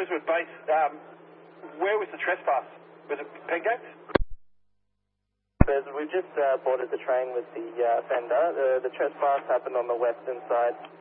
Rosewood base, where was the trespass? Was it Pengates? We just boarded the train with the offender. The trespass happened on the western side.